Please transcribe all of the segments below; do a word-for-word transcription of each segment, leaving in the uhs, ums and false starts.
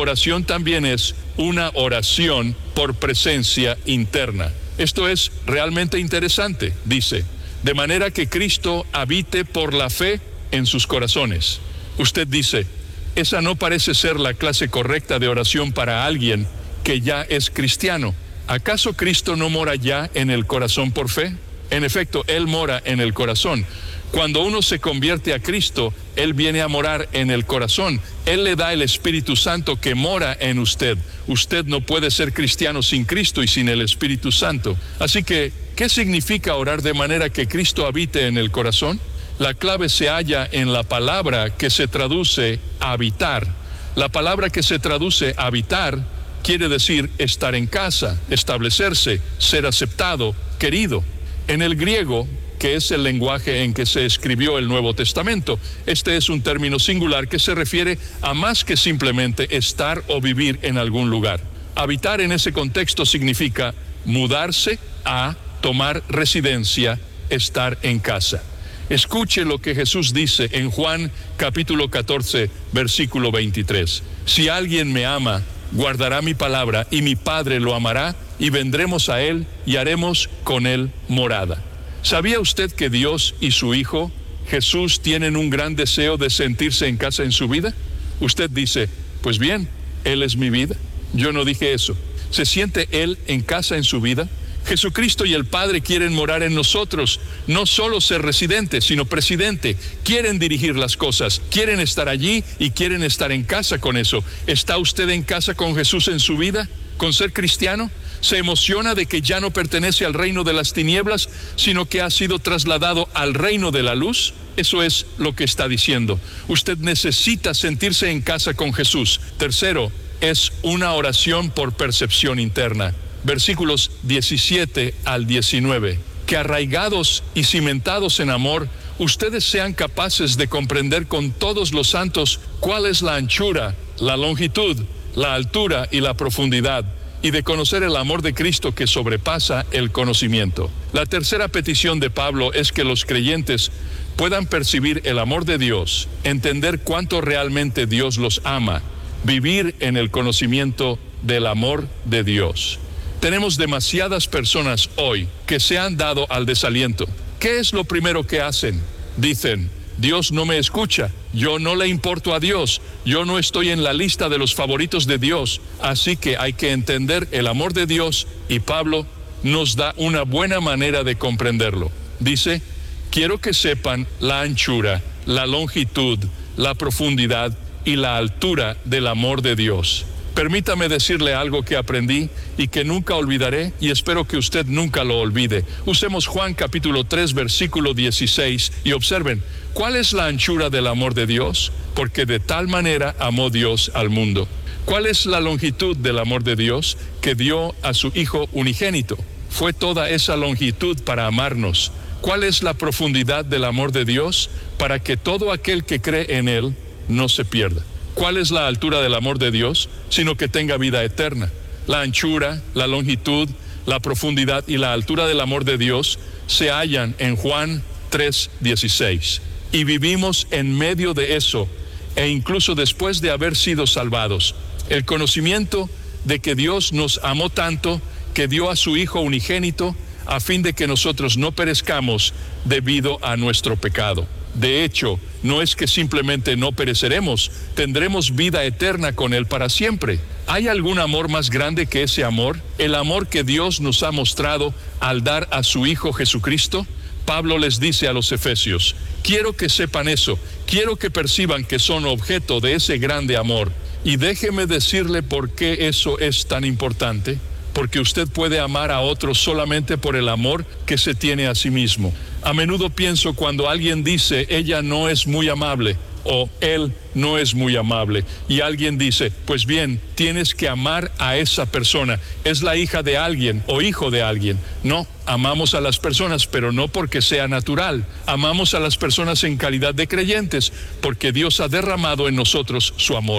oración también es una oración por presencia interna. Esto es realmente interesante, dice, de manera que Cristo habite por la fe en sus corazones. Usted dice, esa no parece ser la clase correcta de oración para alguien que ya es cristiano. ¿Acaso Cristo no mora ya en el corazón por fe? En efecto, Él mora en el corazón. Cuando uno se convierte a Cristo, Él viene a morar en el corazón. Él le da el Espíritu Santo que mora en usted. Usted no puede ser cristiano sin Cristo y sin el Espíritu Santo. Así que, ¿qué significa orar de manera que Cristo habite en el corazón? La clave se halla en la palabra que se traduce habitar. La palabra que se traduce habitar quiere decir estar en casa, establecerse, ser aceptado, querido. En el griego, que es el lenguaje en que se escribió el Nuevo Testamento, este es un término singular que se refiere a más que simplemente estar o vivir en algún lugar. Habitar en ese contexto significa mudarse a tomar residencia, estar en casa. Escuche lo que Jesús dice en Juan capítulo catorce, versículo veintitrés. Si alguien me ama, guardará mi palabra, y mi Padre lo amará, y vendremos a él y haremos con él morada. ¿Sabía usted que Dios y su Hijo, Jesús, tienen un gran deseo de sentirse en casa en su vida? Usted dice, pues bien, Él es mi vida. Yo no dije eso. ¿Se siente Él en casa en su vida? Jesucristo y el Padre quieren morar en nosotros, no solo ser residente, sino presidente. Quieren dirigir las cosas, quieren estar allí y quieren estar en casa con eso. ¿Está usted en casa con Jesús en su vida? ¿Con ser cristiano? ¿Se emociona de que ya no pertenece al reino de las tinieblas, sino que ha sido trasladado al reino de la luz? Eso es lo que está diciendo. Usted necesita sentirse en casa con Jesús. Tercero, es una oración por percepción interna. Versículos diecisiete al diecinueve. Que arraigados y cimentados en amor, ustedes sean capaces de comprender con todos los santos cuál es la anchura, la longitud, la altura y la profundidad, y de conocer el amor de Cristo que sobrepasa el conocimiento. La tercera petición de Pablo es que los creyentes puedan percibir el amor de Dios, entender cuánto realmente Dios los ama, vivir en el conocimiento del amor de Dios. Tenemos demasiadas personas hoy que se han dado al desaliento. ¿Qué es lo primero que hacen? Dicen, Dios no me escucha, yo no le importo a Dios, yo no estoy en la lista de los favoritos de Dios, así que hay que entender el amor de Dios, y Pablo nos da una buena manera de comprenderlo. Dice, quiero que sepan la anchura, la longitud, la profundidad y la altura del amor de Dios. Permítame decirle algo que aprendí y que nunca olvidaré, y espero que usted nunca lo olvide. Usemos Juan capítulo tres, versículo dieciséis, y observen, ¿cuál es la anchura del amor de Dios? Porque de tal manera amó Dios al mundo. ¿Cuál es la longitud del amor de Dios? Que dio a su Hijo unigénito. Fue toda esa longitud para amarnos. ¿Cuál es la profundidad del amor de Dios? Para que todo aquel que cree en Él no se pierda. ¿Cuál es la altura del amor de Dios? Sino que tenga vida eterna. La anchura, la longitud, la profundidad y la altura del amor de Dios se hallan en Juan tres dieciséis. Y vivimos en medio de eso, e incluso después de haber sido salvados. El conocimiento de que Dios nos amó tanto que dio a su Hijo unigénito a fin de que nosotros no perezcamos debido a nuestro pecado. De hecho, no es que simplemente no pereceremos, tendremos vida eterna con Él para siempre. ¿Hay algún amor más grande que ese amor? El amor que Dios nos ha mostrado al dar a su Hijo Jesucristo. Pablo les dice a los efesios, quiero que sepan eso, quiero que perciban que son objeto de ese grande amor. Y déjeme decirle por qué eso es tan importante. Porque usted puede amar a otros solamente por el amor que se tiene a sí mismo. A menudo pienso cuando alguien dice, ella no es muy amable, o él no es muy amable, y alguien dice, pues bien, tienes que amar a esa persona, es la hija de alguien o hijo de alguien. No, amamos a las personas, pero no porque sea natural. Amamos a las personas en calidad de creyentes, porque Dios ha derramado en nosotros su amor.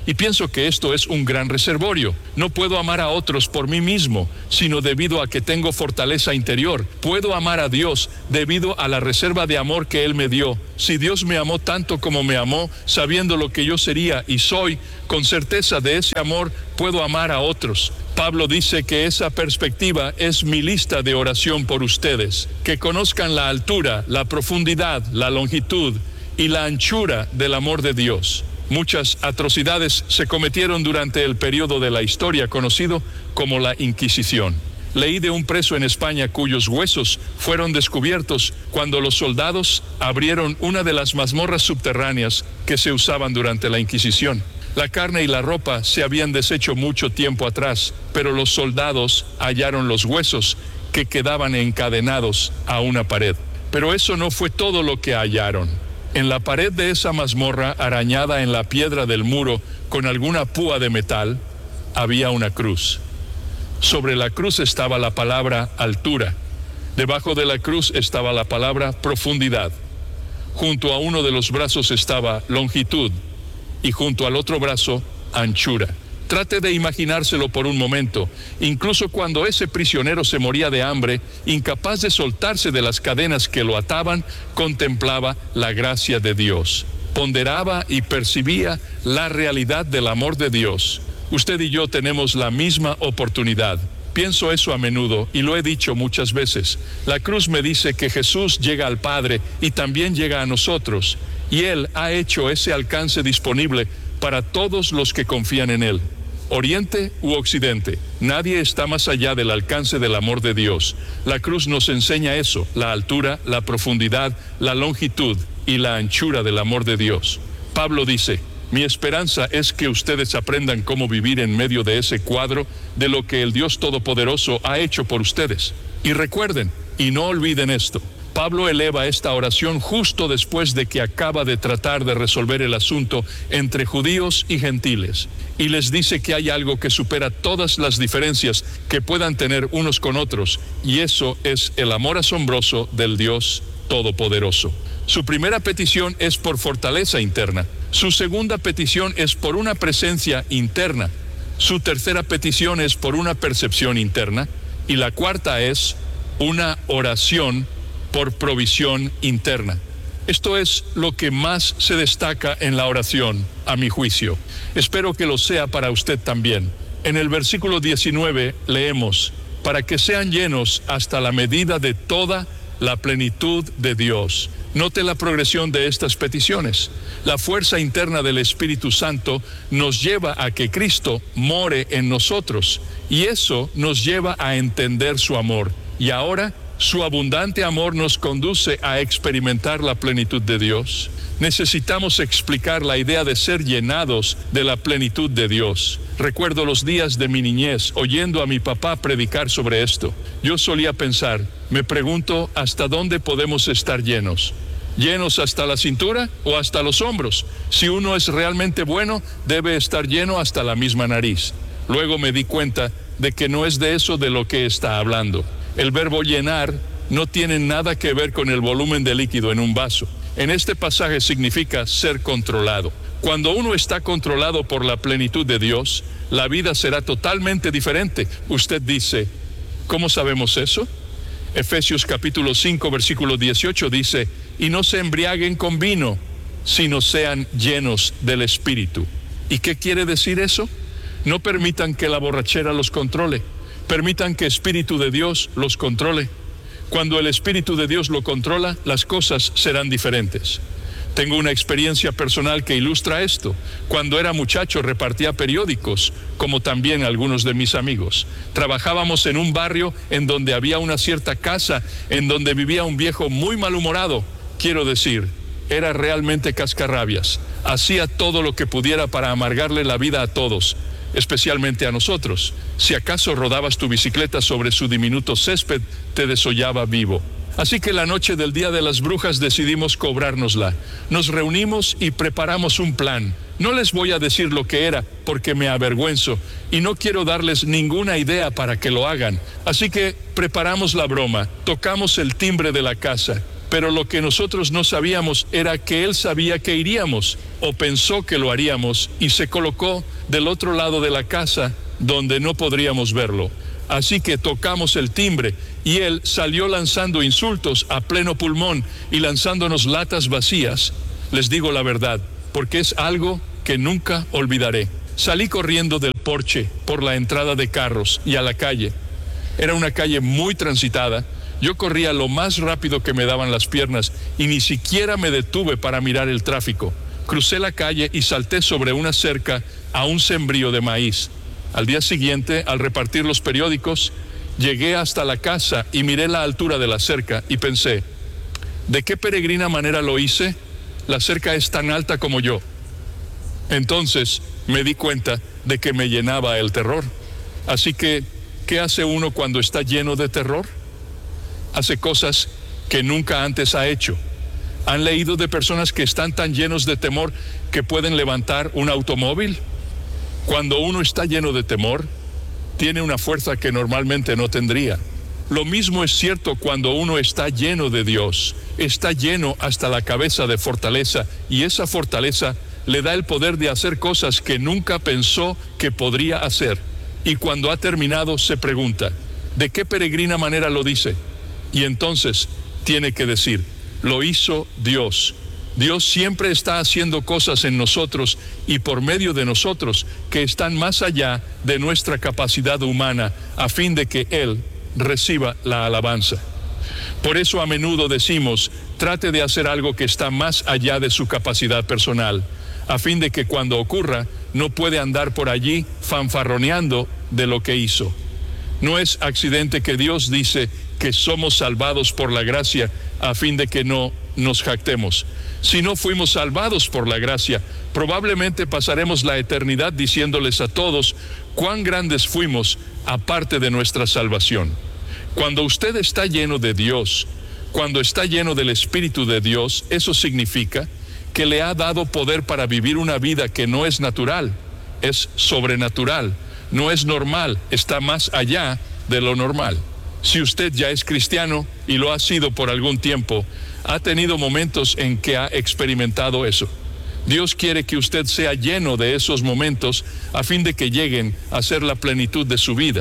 Y pienso que esto es un gran reservorio. No puedo amar a otros por mí mismo, sino debido a que tengo fortaleza interior. Puedo amar a Dios debido a la reserva de amor que Él me dio. Si Dios me amó tanto como me amó, sabiendo lo que yo sería y soy, con certeza de ese amor puedo amar a otros. Pablo dice que esa perspectiva es mi lista de oración por ustedes, que conozcan la altura, la profundidad, la longitud y la anchura del amor de Dios. Muchas atrocidades se cometieron durante el periodo de la historia conocido como la Inquisición. Leí de un preso en España cuyos huesos fueron descubiertos cuando los soldados abrieron una de las mazmorras subterráneas que se usaban durante la Inquisición. La carne y la ropa se habían deshecho mucho tiempo atrás, pero los soldados hallaron los huesos que quedaban encadenados a una pared. Pero eso no fue todo lo que hallaron. En la pared de esa mazmorra, arañada en la piedra del muro con alguna púa de metal, había una cruz. Sobre la cruz estaba la palabra altura. Debajo de la cruz estaba la palabra profundidad. Junto a uno de los brazos estaba longitud y junto al otro brazo anchura. Trate de imaginárselo por un momento. Incluso cuando ese prisionero se moría de hambre, incapaz de soltarse de las cadenas que lo ataban, contemplaba la gracia de Dios. Ponderaba y percibía la realidad del amor de Dios. Usted y yo tenemos la misma oportunidad. Pienso eso a menudo y lo he dicho muchas veces. La cruz me dice que Jesús llega al Padre y también llega a nosotros. Y Él ha hecho ese alcance disponible para todos los que confían en Él. Oriente u Occidente, nadie está más allá del alcance del amor de Dios. La cruz nos enseña eso, la altura, la profundidad, la longitud y la anchura del amor de Dios. Pablo dice: mi esperanza es que ustedes aprendan cómo vivir en medio de ese cuadro de lo que el Dios Todopoderoso ha hecho por ustedes. Y recuerden, y no olviden esto, Pablo eleva esta oración justo después de que acaba de tratar de resolver el asunto entre judíos y gentiles, y les dice que hay algo que supera todas las diferencias que puedan tener unos con otros, y eso es el amor asombroso del Dios Todopoderoso. Su primera petición es por fortaleza interna. Su segunda petición es por una presencia interna. Su tercera petición es por una percepción interna. Y la cuarta es una oración por provisión interna. Esto es lo que más se destaca en la oración, a mi juicio. Espero que lo sea para usted también. En el versículo diecinueve leemos: para que sean llenos hasta la medida de toda la plenitud de Dios. Note la progresión de estas peticiones. La fuerza interna del Espíritu Santo nos lleva a que Cristo more en nosotros, y eso nos lleva a entender su amor. Y ahora, su abundante amor nos conduce a experimentar la plenitud de Dios. Necesitamos explicar la idea de ser llenados de la plenitud de Dios. Recuerdo los días de mi niñez oyendo a mi papá predicar sobre esto. Yo solía pensar, me pregunto, ¿hasta dónde podemos estar llenos? ¿Llenos hasta la cintura o hasta los hombros? Si uno es realmente bueno, debe estar lleno hasta la misma nariz. Luego me di cuenta de que no es de eso de lo que está hablando. El verbo llenar no tiene nada que ver con el volumen de líquido en un vaso. En este pasaje significa ser controlado. Cuando uno está controlado por la plenitud de Dios, la vida será totalmente diferente. Usted dice, ¿cómo sabemos eso? Efesios capítulo cinco, versículo dieciocho dice: y no se embriaguen con vino, sino sean llenos del Espíritu. ¿Y qué quiere decir eso? No permitan que la borrachera los controle. Permitan que el Espíritu de Dios los controle. Cuando el Espíritu de Dios lo controla, las cosas serán diferentes. Tengo una experiencia personal que ilustra esto. Cuando era muchacho repartía periódicos, como también algunos de mis amigos. Trabajábamos en un barrio en donde había una cierta casa, en donde vivía un viejo muy malhumorado. Quiero decir, era realmente cascarrabias. Hacía todo lo que pudiera para amargarle la vida a todos, especialmente a nosotros. Si acaso rodabas tu bicicleta sobre su diminuto césped, te desollaba vivo. Así que la noche del Día de las Brujas decidimos cobrárnosla. Nos reunimos y preparamos un plan. No les voy a decir lo que era, porque me avergüenzo, y no quiero darles ninguna idea para que lo hagan. Así que preparamos la broma, tocamos el timbre de la casa, Pero lo que nosotros no sabíamos era que Él sabía que iríamos, o pensó que lo haríamos, y se colocó del otro lado de la casa donde no podríamos verlo. Así que tocamos el timbre y Él salió lanzando insultos a pleno pulmón y lanzándonos latas vacías. Les digo la verdad, porque es algo que nunca olvidaré. Salí corriendo del porche por la entrada de carros y a la calle. Era una calle muy transitada. Yo corría lo más rápido que me daban las piernas y ni siquiera me detuve para mirar el tráfico. Crucé la calle y salté sobre una cerca a un sembrío de maíz. Al día siguiente, al repartir los periódicos, llegué hasta la casa y miré la altura de la cerca y pensé, ¿de qué peregrina manera lo hice? La cerca es tan alta como yo. Entonces me di cuenta de que me llenaba el terror. Así que, ¿qué hace uno cuando está lleno de terror? Hace cosas que nunca antes ha hecho. ¿Han leído de personas que están tan llenos de temor que pueden levantar un automóvil? Cuando uno está lleno de temor, tiene una fuerza que normalmente no tendría. Lo mismo es cierto cuando uno está lleno de Dios. Está lleno hasta la cabeza de fortaleza, y esa fortaleza le da el poder de hacer cosas que nunca pensó que podría hacer. Y cuando ha terminado se pregunta, ¿de qué peregrina manera lo dice? Y entonces tiene que decir, lo hizo Dios. Dios siempre está haciendo cosas en nosotros y por medio de nosotros que están más allá de nuestra capacidad humana, a fin de que Él reciba la alabanza. Por eso a menudo decimos, trate de hacer algo que está más allá de su capacidad personal, a fin de que cuando ocurra no puede andar por allí fanfarroneando de lo que hizo. No es accidente que Dios dice que somos salvados por la gracia, a fin de que no nos jactemos. Si no fuimos salvados por la gracia, probablemente pasaremos la eternidad diciéndoles a todos cuán grandes fuimos aparte de nuestra salvación. Cuando usted está lleno de Dios, cuando está lleno del Espíritu de Dios, eso significa que le ha dado poder para vivir una vida que no es natural, es sobrenatural, no es normal, está más allá de lo normal. Si usted ya es cristiano y lo ha sido por algún tiempo, ha tenido momentos en que ha experimentado eso. Dios quiere que usted sea lleno de esos momentos a fin de que lleguen a ser la plenitud de su vida.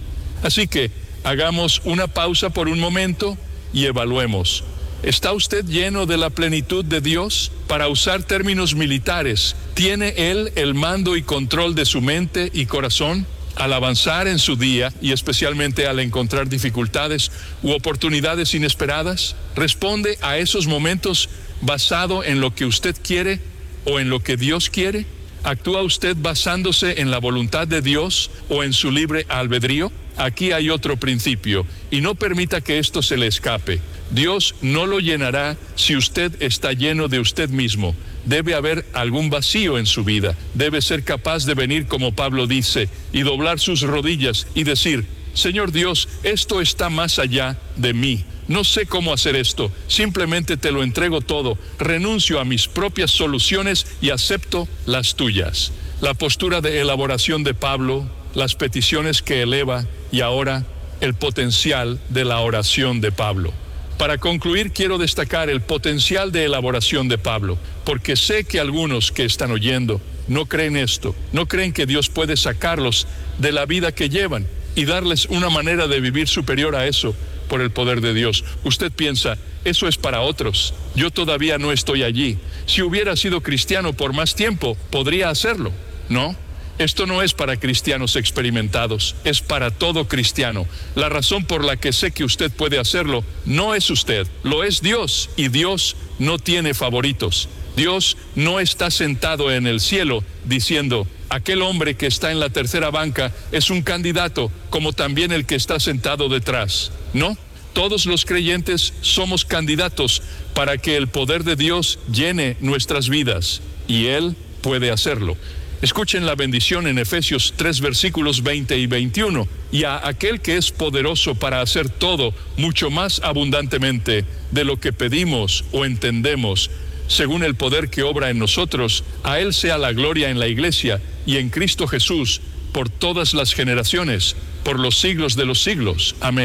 Así que hagamos una pausa por un momento y evaluemos. ¿Está usted lleno de la plenitud de Dios? Para usar términos militares, ¿tiene Él el mando y control de su mente y corazón? Al avanzar en su día y especialmente al encontrar dificultades u oportunidades inesperadas, ¿responde a esos momentos basado en lo que usted quiere o en lo que Dios quiere? ¿Actúa usted basándose en la voluntad de Dios o en su libre albedrío? Aquí hay otro principio, y no permita que esto se le escape. Dios no lo llenará si usted está lleno de usted mismo. Debe haber algún vacío en su vida. Debe ser capaz de venir, como Pablo dice, y doblar sus rodillas y decir, Señor Dios, esto está más allá de mí. No sé cómo hacer esto, simplemente te lo entrego todo, renuncio a mis propias soluciones y acepto las tuyas. La postura de elaboración de Pablo, las peticiones que eleva y ahora el potencial de la oración de Pablo. Para concluir, quiero destacar el potencial de elaboración de Pablo, porque sé que algunos que están oyendo no creen esto, no creen que Dios puede sacarlos de la vida que llevan y darles una manera de vivir superior a eso por el poder de Dios. Usted piensa, eso es para otros, yo todavía no estoy allí. Si hubiera sido cristiano por más tiempo, podría hacerlo. No, esto no es para cristianos experimentados, es para todo cristiano. La razón por la que sé que usted puede hacerlo no es usted, lo es Dios, y Dios no tiene favoritos. Dios no está sentado en el cielo diciendo, aquel hombre que está en la tercera banca es un candidato, como también el que está sentado detrás. No, todos los creyentes somos candidatos para que el poder de Dios llene nuestras vidas, y Él puede hacerlo. Escuchen la bendición en Efesios tres, versículos veinte y veintiuno. Y a aquel que es poderoso para hacer todo mucho más abundantemente de lo que pedimos o entendemos, según el poder que obra en nosotros, a Él sea la gloria en la iglesia y en Cristo Jesús, por todas las generaciones, por los siglos de los siglos. Amén.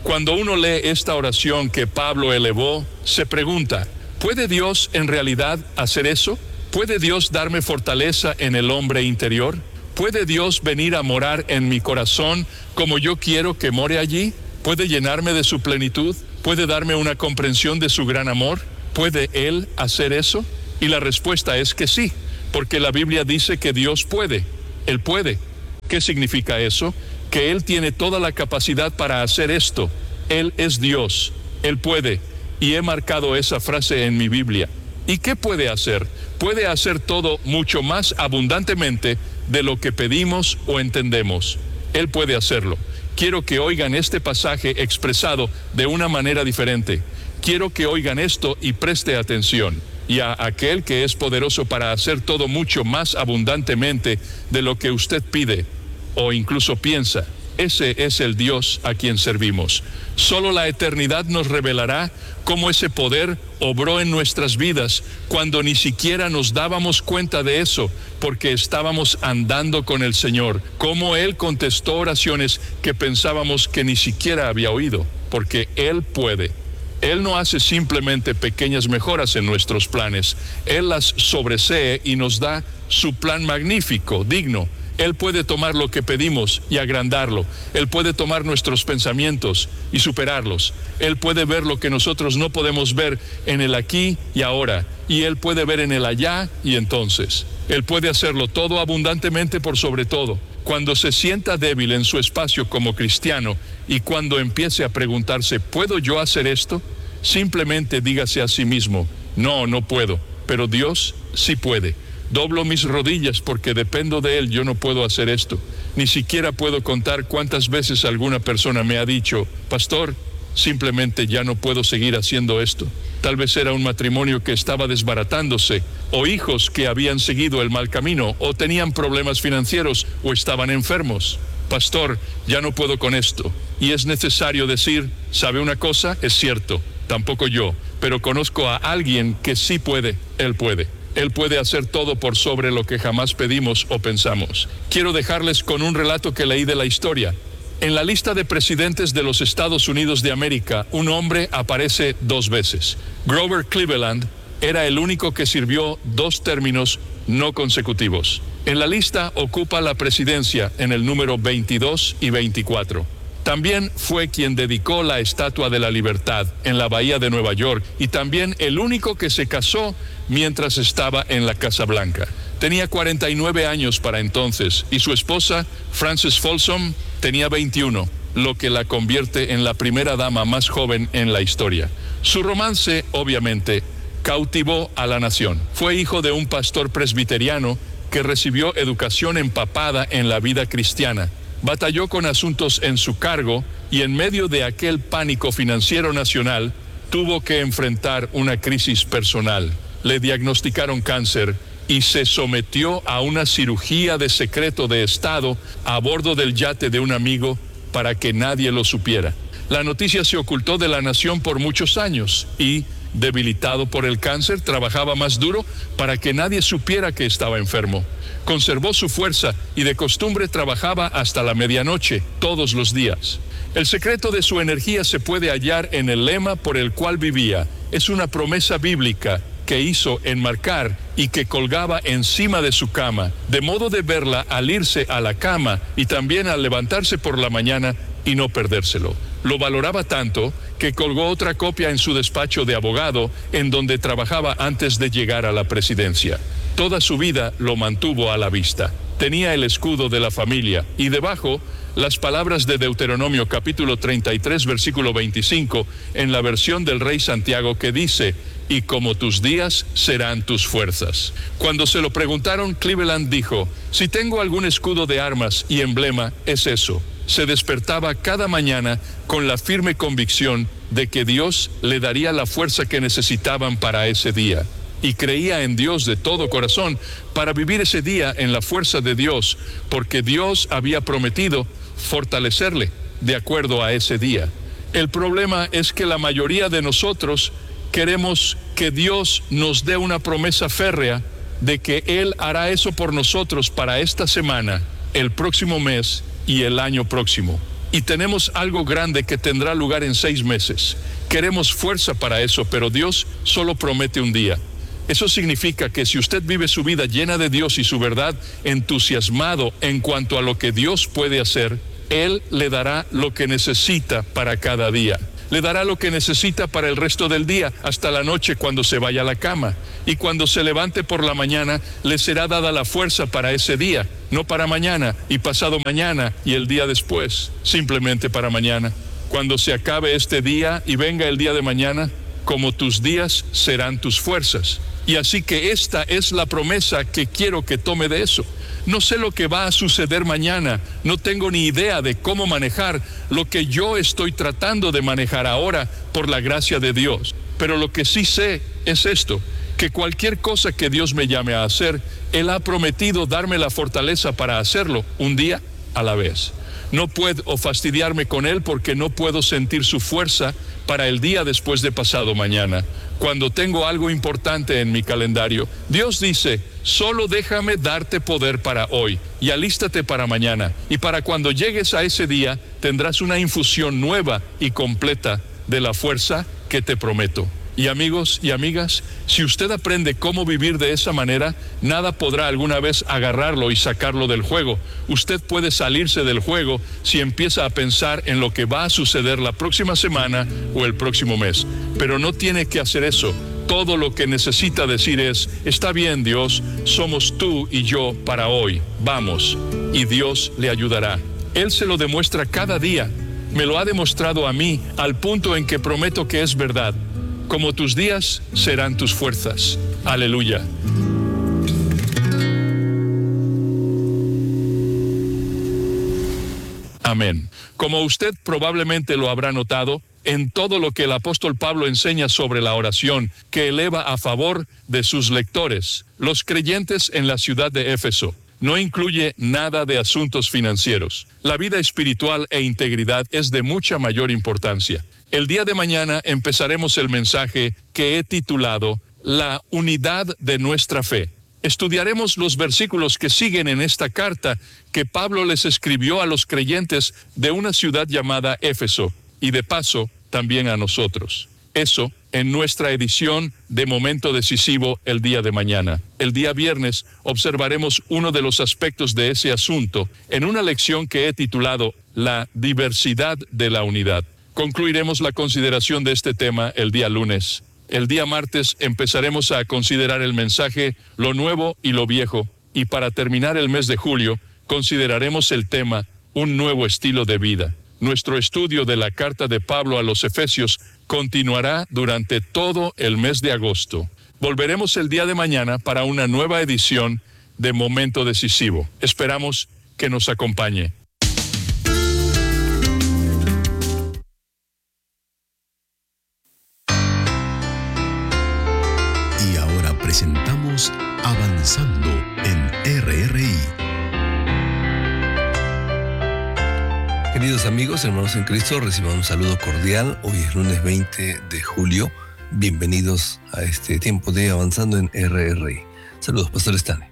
Cuando uno lee esta oración que Pablo elevó, se pregunta, ¿puede Dios en realidad hacer eso? ¿Puede Dios darme fortaleza en el hombre interior? ¿Puede Dios venir a morar en mi corazón como yo quiero que more allí? ¿Puede llenarme de su plenitud? ¿Puede darme una comprensión de su gran amor? ¿Puede Él hacer eso? Y la respuesta es que sí, porque la Biblia dice que Dios puede. Él puede. ¿Qué significa eso? Que Él tiene toda la capacidad para hacer esto. Él es Dios. Él puede. Y he marcado esa frase en mi Biblia. ¿Y qué puede hacer? Puede hacer todo mucho más abundantemente de lo que pedimos o entendemos. Él puede hacerlo. Quiero que oigan este pasaje expresado de una manera diferente. Quiero que oigan esto y preste atención. Y a aquel que es poderoso para hacer todo mucho más abundantemente de lo que usted pide o incluso piensa. Ese es el Dios a quien servimos. Solo la eternidad nos revelará cómo ese poder obró en nuestras vidas cuando ni siquiera nos dábamos cuenta de eso, porque estábamos andando con el Señor. Cómo Él contestó oraciones que pensábamos que ni siquiera había oído, porque Él puede. Él no hace simplemente pequeñas mejoras en nuestros planes. Él las sobresee y nos da su plan magnífico, digno. Él puede tomar lo que pedimos y agrandarlo. Él puede tomar nuestros pensamientos y superarlos. Él puede ver lo que nosotros no podemos ver en el aquí y ahora. Y Él puede ver en el allá y entonces. Él puede hacerlo todo abundantemente por sobre todo. Cuando se sienta débil en su espacio como cristiano y cuando empiece a preguntarse, ¿puedo yo hacer esto? Simplemente dígase a sí mismo, no, no puedo, pero Dios sí puede. Doblo mis rodillas porque dependo de Él, yo no puedo hacer esto. Ni siquiera puedo contar cuántas veces alguna persona me ha dicho, pastor, simplemente ya no puedo seguir haciendo esto. Tal vez era un matrimonio que estaba desbaratándose, o hijos que habían seguido el mal camino, o tenían problemas financieros, o estaban enfermos. Pastor, ya no puedo con esto. Y es necesario decir, ¿sabe una cosa? Es cierto, tampoco yo, pero conozco a alguien que sí puede, Él puede. Él puede hacer todo por sobre lo que jamás pedimos o pensamos. Quiero dejarles con un relato que leí de la historia. En la lista de presidentes de los Estados Unidos de América, un hombre aparece dos veces. Grover Cleveland era el único que sirvió dos términos no consecutivos. En la lista ocupa la presidencia en el número veintidós y veinticuatro. También fue quien dedicó la Estatua de la Libertad en la Bahía de Nueva York y también el único que se casó mientras estaba en la Casa Blanca. Tenía cuarenta y nueve años para entonces y su esposa, Frances Folsom, tenía veintiuno, lo que la convierte en la primera dama más joven en la historia. Su romance, obviamente, cautivó a la nación. Fue hijo de un pastor presbiteriano que recibió educación empapada en la vida cristiana. Batalló con asuntos en su cargo y en medio de aquel pánico financiero nacional, tuvo que enfrentar una crisis personal. Le diagnosticaron cáncer y se sometió a una cirugía de secreto de Estado a bordo del yate de un amigo para que nadie lo supiera. La noticia se ocultó de la nación por muchos años y, debilitado por el cáncer, trabajaba más duro para que nadie supiera que estaba enfermo. Conservó su fuerza y de costumbre trabajaba hasta la medianoche todos los días. El secreto de su energía se puede hallar en el lema por el cual vivía. Es una promesa bíblica que hizo enmarcar y que colgaba encima de su cama, de modo de verla al irse a la cama y también al levantarse por la mañana y no perdérselo. Lo valoraba tanto que colgó otra copia en su despacho de abogado en donde trabajaba antes de llegar a la presidencia. Toda su vida lo mantuvo a la vista. Tenía el escudo de la familia y debajo las palabras de Deuteronomio capítulo treinta y tres versículo veinticinco en la versión del Rey Santiago que dice, y como tus días serán tus fuerzas. Cuando se lo preguntaron, Cleveland dijo, si tengo algún escudo de armas y emblema, es eso. Se despertaba cada mañana con la firme convicción de que Dios le daría la fuerza que necesitaban para ese día. Y creía en Dios de todo corazón para vivir ese día en la fuerza de Dios, porque Dios había prometido fortalecerle de acuerdo a ese día. El problema es que la mayoría de nosotros queremos que Dios nos dé una promesa férrea de que Él hará eso por nosotros para esta semana, el próximo mes y el año próximo. y tenemos algo grande que tendrá lugar en seis meses. Queremos fuerza para eso, pero Dios solo promete un día. Eso significa que si usted vive su vida llena de Dios y su verdad, entusiasmado en cuanto a lo que Dios puede hacer, Él le dará lo que necesita para cada día. Le dará lo que necesita para el resto del día, hasta la noche cuando se vaya a la cama. Y cuando se levante por la mañana, le será dada la fuerza para ese día, no para mañana y pasado mañana y el día después, simplemente para mañana. Cuando se acabe este día y venga el día de mañana, como tus días serán tus fuerzas. Y así que esta es la promesa que quiero que tome de eso. No sé lo que va a suceder mañana, no tengo ni idea de cómo manejar lo que yo estoy tratando de manejar ahora por la gracia de Dios. Pero lo que sí sé es esto, que cualquier cosa que Dios me llame a hacer, Él ha prometido darme la fortaleza para hacerlo un día a la vez. No puedo fastidiarme con Él porque no puedo sentir su fuerza para el día después de pasado mañana, cuando tengo algo importante en mi calendario. Dios dice, solo déjame darte poder para hoy y alístate para mañana. Y para cuando llegues a ese día, tendrás una infusión nueva y completa de la fuerza que te prometo. Y amigos y amigas, si usted aprende cómo vivir de esa manera, nada podrá alguna vez agarrarlo y sacarlo del juego. Usted puede salirse del juego si empieza a pensar en lo que va a suceder la próxima semana o el próximo mes. Pero no tiene que hacer eso. Todo lo que necesita decir es, está bien Dios, somos tú y yo para hoy, vamos, y Dios le ayudará. Él se lo demuestra cada día. Me lo ha demostrado a mí al punto en que prometo que es verdad. Como tus días serán tus fuerzas. Aleluya. Amén. Como usted probablemente lo habrá notado, en todo lo que el apóstol Pablo enseña sobre la oración que eleva a favor de sus lectores, los creyentes en la ciudad de Éfeso, no incluye nada de asuntos financieros. La vida espiritual e integridad es de mucha mayor importancia. El día de mañana empezaremos el mensaje que he titulado La unidad de nuestra fe. Estudiaremos los versículos que siguen en esta carta que Pablo les escribió a los creyentes de una ciudad llamada Éfeso y de paso también a nosotros. Eso en nuestra edición de Momento Decisivo el día de mañana. El día viernes observaremos uno de los aspectos de ese asunto en una lección que he titulado La diversidad de la unidad. Concluiremos la consideración de este tema el día lunes. El día martes empezaremos a considerar el mensaje Lo nuevo y lo viejo. Y para terminar el mes de julio, consideraremos el tema Un nuevo estilo de vida. Nuestro estudio de la carta de Pablo a los Efesios continuará durante todo el mes de agosto. Volveremos el día de mañana para una nueva edición de Momento Decisivo. Esperamos que nos acompañe. Y ahora presentamos Avanzando en R R I. Queridos amigos, hermanos en Cristo, reciban un saludo cordial. Hoy es lunes veinte de julio. Bienvenidos a este tiempo de Avanzando en R R I. Saludos, Pastor Stanley.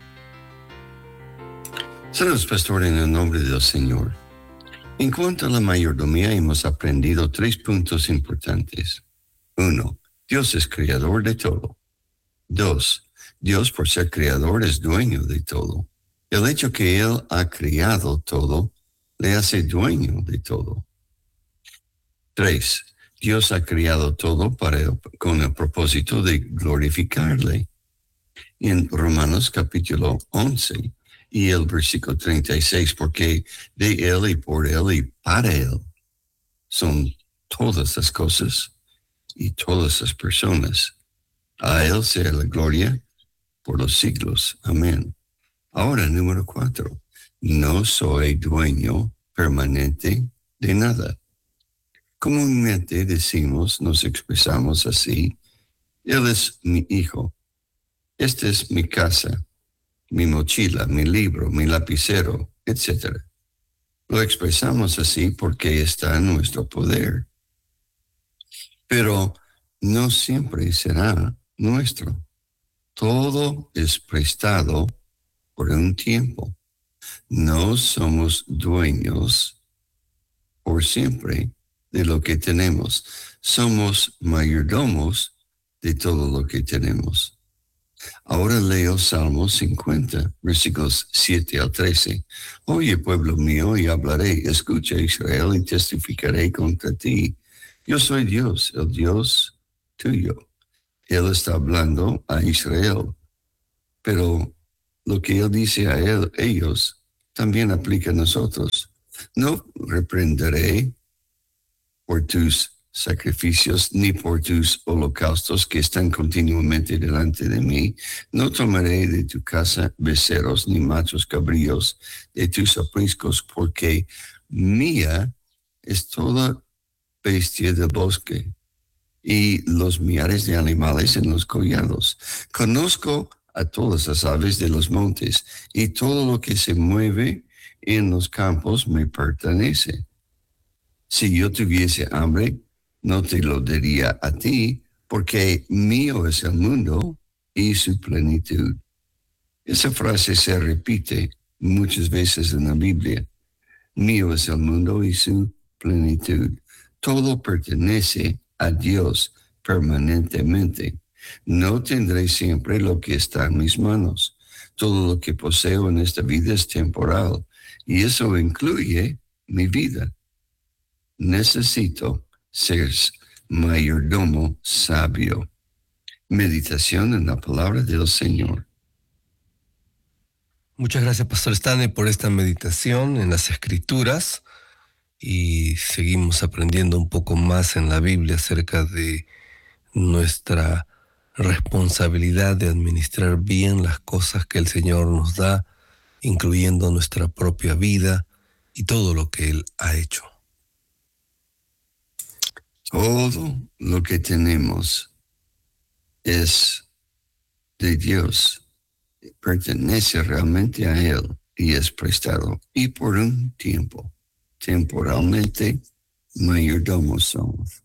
Saludos, Pastor, en el nombre del Señor. En cuanto a la mayordomía, hemos aprendido tres puntos importantes. Uno, Dios es creador de todo. Dos, Dios, por ser creador, es dueño de todo. El hecho que Él ha creado todo le hace dueño de todo. Tres, Dios ha creado todo para el, con el propósito de glorificarle. En Romanos capítulo once y el versículo treinta y seis, porque de Él y por Él y para Él son todas las cosas y todas las personas. A Él sea la gloria por los siglos. Amén. Ahora, número cuatro. No soy dueño permanente de nada. Comúnmente decimos, nos expresamos así: Él es mi hijo. Esta es mi casa, mi mochila, mi libro, mi lapicero, etcétera. Lo expresamos así porque está en nuestro poder. Pero no siempre será nuestro. Todo es prestado por un tiempo. No somos dueños por siempre de lo que tenemos. Somos mayordomos de todo lo que tenemos. Ahora leo Salmos cincuenta, versículos siete al trece. Oye, pueblo mío, y hablaré. Escucha, Israel, y testificaré contra ti. Yo soy Dios, el Dios tuyo. Él está hablando a Israel, pero lo que él dice a él, ellos también aplica a nosotros. No reprenderé por tus sacrificios ni por tus holocaustos que están continuamente delante de mí. No tomaré de tu casa becerros ni machos cabríos de tus apriscos, porque mía es toda bestia del bosque y los millares de animales en los collados. Conozco a todas las aves de los montes, y todo lo que se mueve en los campos me pertenece. Si yo tuviese hambre, no te lo diría a ti, porque mío es el mundo y su plenitud. Esa frase se repite muchas veces en la Biblia. Mío es el mundo y su plenitud. Todo pertenece a Dios permanentemente. No tendré siempre lo que está en mis manos. Todo lo que poseo en esta vida es temporal, y eso incluye mi vida. Necesito ser mayordomo sabio. Meditación en la palabra del Señor. Muchas gracias, Pastor Stanley, por esta meditación en las Escrituras, y seguimos aprendiendo un poco más en la Biblia acerca de nuestra responsabilidad de administrar bien las cosas que el Señor nos da, incluyendo nuestra propia vida y todo lo que Él ha hecho. Todo lo que tenemos es de Dios, pertenece realmente a Él y es prestado. Y por un tiempo, temporalmente, mayordomos somos.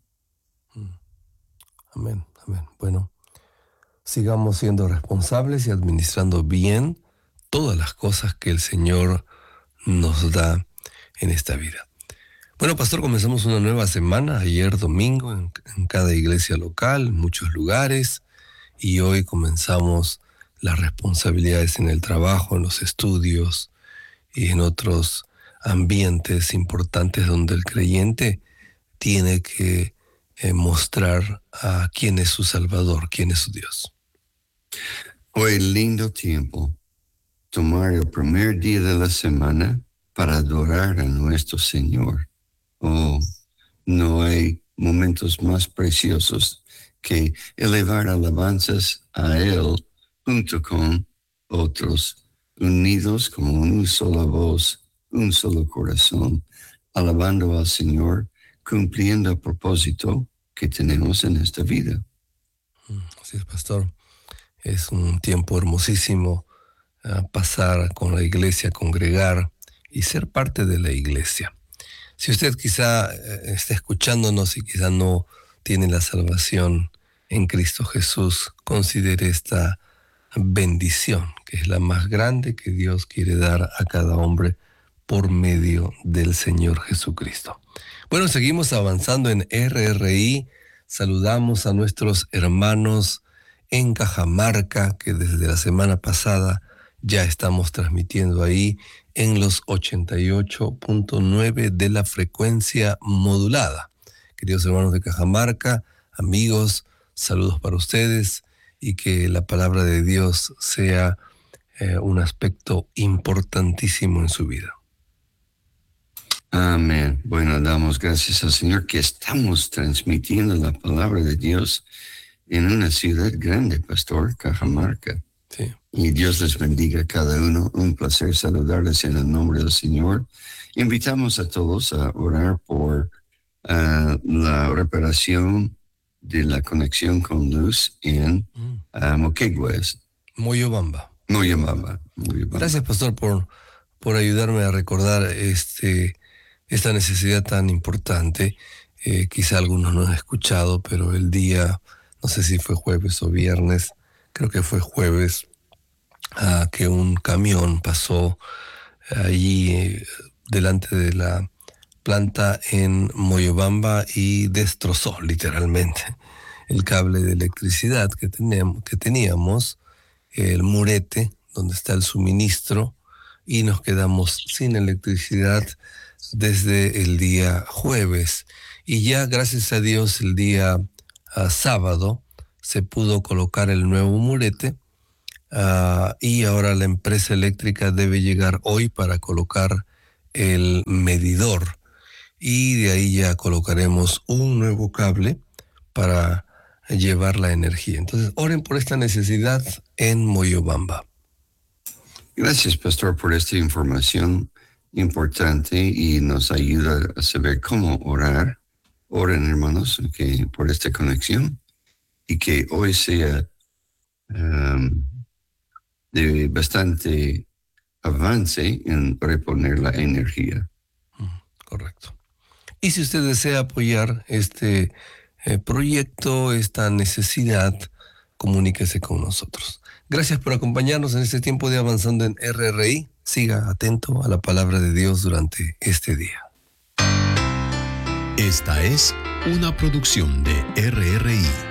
Amén, amén. Bueno, sigamos siendo responsables y administrando bien todas las cosas que el Señor nos da en esta vida. Bueno, Pastor, comenzamos una nueva semana, ayer domingo, en, en cada iglesia local, en muchos lugares, y hoy comenzamos las responsabilidades en el trabajo, en los estudios y en otros ambientes importantes donde el creyente tiene que eh, mostrar a quién es su Salvador, quién es su Dios. Hoy lindo tiempo, tomar el primer día de la semana para adorar a nuestro Señor. Oh, no hay momentos más preciosos que elevar alabanzas a Él junto con otros, unidos como una sola voz, un solo corazón, alabando al Señor, cumpliendo el propósito que tenemos en esta vida. Así es, Pastor. Es un tiempo hermosísimo uh, pasar con la iglesia, congregar y ser parte de la iglesia. Si usted quizá eh, está escuchándonos y quizá no tiene la salvación en Cristo Jesús, considere esta bendición, que es la más grande que Dios quiere dar a cada hombre por medio del Señor Jesucristo. Bueno, seguimos avanzando en R R I. Saludamos a nuestros hermanos en Cajamarca, que desde la semana pasada ya estamos transmitiendo ahí en los ochenta y ocho punto nueve de la frecuencia modulada. Queridos hermanos de Cajamarca, amigos, saludos para ustedes, y que la palabra de Dios sea eh, un aspecto importantísimo en su vida. Amén. Bueno, damos gracias al Señor que estamos transmitiendo la palabra de Dios en una ciudad grande, Pastor, Cajamarca. Sí. Y Dios les bendiga a cada uno. Un placer saludarles en el nombre del Señor. Invitamos a todos a orar por uh, la reparación de la conexión con luz en uh, Moquegües. Moyobamba. Moyobamba. Moyobamba. Gracias, Pastor, por, por ayudarme a recordar este, esta necesidad tan importante. Eh, quizá algunos no han escuchado, pero el día, no sé si fue jueves o viernes, creo que fue jueves, uh, que un camión pasó allí eh, delante de la planta en Moyobamba y destrozó literalmente el cable de electricidad que teníamos, que teníamos, el murete donde está el suministro, y nos quedamos sin electricidad desde el día jueves. Y ya, gracias a Dios, el día uh, sábado se pudo colocar el nuevo murete, uh, y ahora la empresa eléctrica debe llegar hoy para colocar el medidor. Y de ahí ya colocaremos un nuevo cable para llevar la energía. Entonces, oren por esta necesidad en Moyobamba. Gracias, pastor, por esta información importante y nos ayuda a saber cómo orar. Oren, hermanos, que por esta conexión y que hoy sea um, de bastante avance en reponer la energía. Correcto. Y si usted desea apoyar este eh, proyecto, esta necesidad, comuníquese con nosotros. Gracias por acompañarnos en este tiempo de Avanzando en R R I. Siga atento a la palabra de Dios durante este día. Esta es una producción de R R I.